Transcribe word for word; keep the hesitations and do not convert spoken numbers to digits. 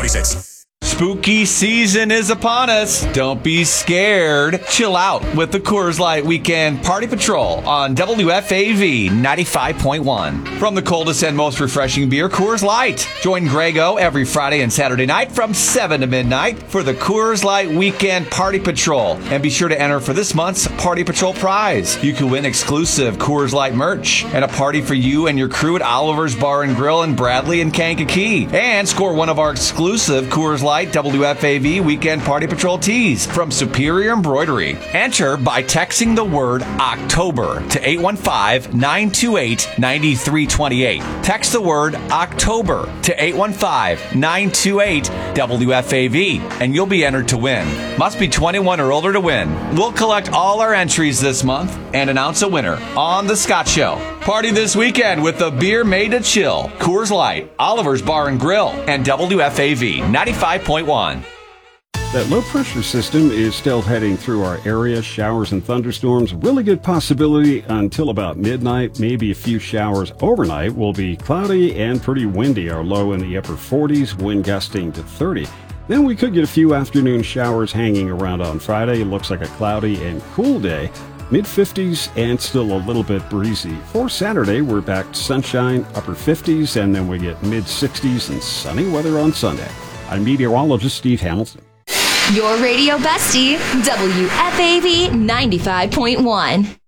twenty-six. Spooky season is upon us. Don't be scared. Chill out with the Coors Light Weekend Party Patrol on W F A V ninety-five point one. From the coldest and most refreshing beer, Coors Light. Join Grego every Friday and Saturday night from seven to midnight for the Coors Light Weekend Party Patrol. And be sure to enter for this month's Party Patrol prize. You can win exclusive Coors Light merch and a party for you and your crew at Oliver's Bar and Grill in Bradley and Kankakee. And score one of our exclusive Coors Light W F A V Weekend Party Patrol tees from Superior Embroidery. Enter by texting the word October to eight one five, nine two eight, nine three two eight. Text the word October to eight one five, nine two eight, W F A V and you'll be entered to win. Must be twenty-one or older to win. We'll collect all our entries this month and announce a winner on The Scott Show. Party this weekend with the beer made to chill. Coors Light, Oliver's Bar and Grill, and W F A V ninety-five point one. That low-pressure system is still heading through our area. Showers and thunderstorms, really good possibility until about midnight. Maybe a few showers overnight. Will be cloudy and pretty windy. Our low in the upper forties, wind gusting to thirty. Then we could get a few afternoon showers hanging around on Friday. It looks like a cloudy and cool day. mid-fifties and still a little bit breezy. For Saturday, we're back to sunshine, upper fifties, and then we get mid-sixties and sunny weather on Sunday. I'm meteorologist Steve Hamilton. Your radio bestie, W F A V ninety-five point one.